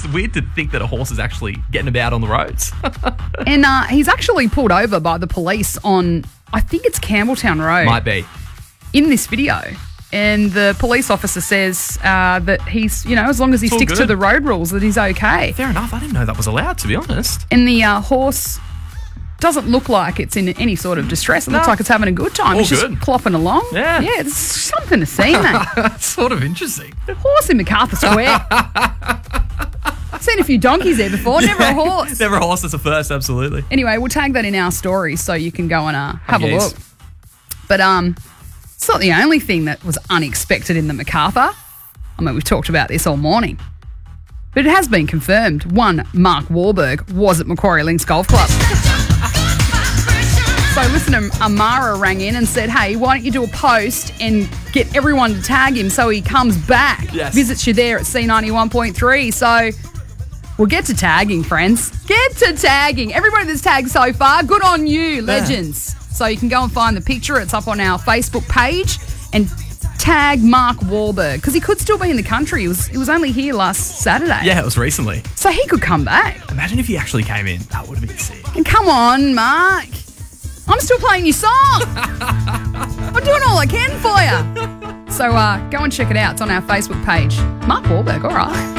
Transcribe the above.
weird to think that a horse is actually getting about on the roads. And he's actually pulled over by the police on, I think it's Campbelltown Road. Might be. In this video. And the police officer says that he's, as long as he sticks to the road rules, that he's okay. Fair enough. I didn't know that was allowed, to be honest. And the horse doesn't look like it's in any sort of distress. It looks like it's having a good time. All It's just good. clopping along. Yeah. Yeah, it's something to see, mate. That's sort of interesting. Horse in MacArthur Square. Seen a few donkeys there before, never a horse. Never a horse, that's a first, absolutely. Anyway, we'll tag that in our story so you can go and have a look. But it's not the only thing that was unexpected in the MacArthur. I mean, we've talked about this all morning. But it has been confirmed. One Mark Wahlberg was at Macquarie Links Golf Club. So listener Amara rang in and said, hey, why don't you do a post and get everyone to tag him so he comes back, visits you there at C91.3. So we'll get to tagging, friends. Get to tagging. Everybody that's tagged so far, good on you, legends. So you can go and find the picture. It's up on our Facebook page and tag Mark Wahlberg because he could still be in the country. He was only here last Saturday. Yeah, it was recently. So he could come back. Imagine if he actually came in. That would have been sick. And come on, Mark. I'm still playing your song. I'm doing all I can for you. So go and check it out. It's on our Facebook page. Mark Wahlberg, all right.